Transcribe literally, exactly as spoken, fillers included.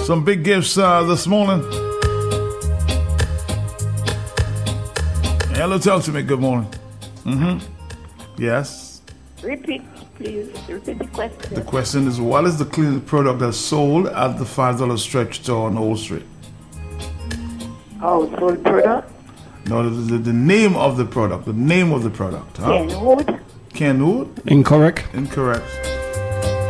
Some big gifts uh, this morning. Hello, talk to me. Good morning. Mm-hmm. Yes. Repeat, please. Repeat the question. The question is, what is the cleaning product that's sold at the five dollar stretch store on Old Street? Household product? No, the, the, the name of the product. The name of the product. Huh? Kenwood? Kenwood? Incorrect. Incorrect.